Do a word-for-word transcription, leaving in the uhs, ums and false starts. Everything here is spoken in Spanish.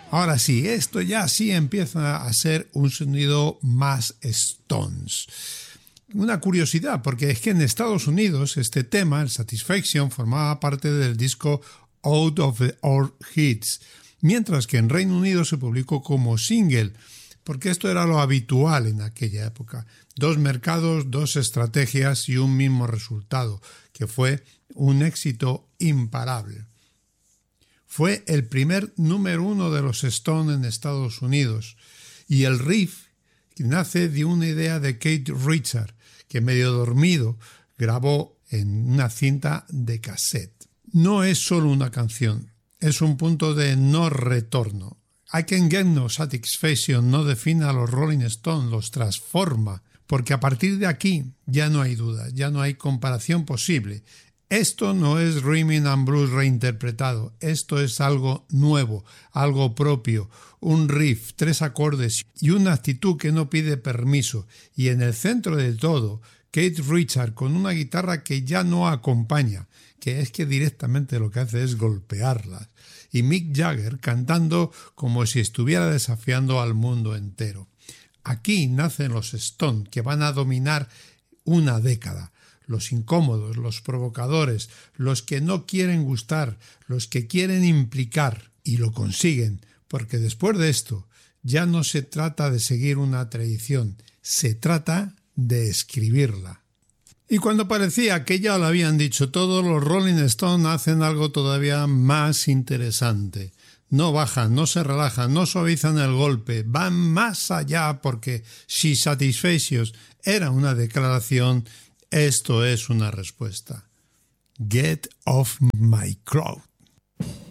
Ahora sí, esto ya sí empieza a ser un sonido más Stones. Una curiosidad, porque es que en Estados Unidos este tema, el Satisfaction, formaba parte del disco Out of the Old Hits, mientras que en Reino Unido se publicó como single, porque esto era lo habitual en aquella época. Dos mercados, dos estrategias y un mismo resultado, que fue un éxito imparable. Fue el primer número uno de los Stones en Estados Unidos, y el riff nace de una idea de Keith Richards, que medio dormido grabó en una cinta de cassette. No es solo una canción, es un punto de no retorno. I Can Get No Satisfaction no define a los Rolling Stones, los transforma, porque a partir de aquí ya no hay duda, ya no hay comparación posible. Esto no es Rhythm and Blues reinterpretado, esto es algo nuevo, algo propio, un riff, tres acordes y una actitud que no pide permiso. Y en el centro de todo, Keith Richards con una guitarra que ya no acompaña, que es que directamente lo que hace es golpearlas, y Mick Jagger cantando como si estuviera desafiando al mundo entero. Aquí nacen los Stones, que van a dominar una década. Los incómodos, los provocadores, los que no quieren gustar, los que quieren implicar, y lo consiguen, porque después de esto ya no se trata de seguir una tradición, se trata de escribirla. Y cuando parecía que ya lo habían dicho todo, los Rolling Stones hacen algo todavía más interesante. No bajan, no se relajan, no suavizan el golpe, van más allá porque si Satisfaction era una declaración, esto es una respuesta. Get off my crowd.